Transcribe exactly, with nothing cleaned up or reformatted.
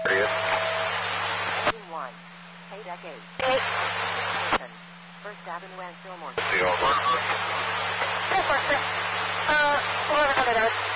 Area. one. Hey, deck eight. Eight. First Avenue and Fillmore. The offer. This one, sir. Uh, eleven hundred hours.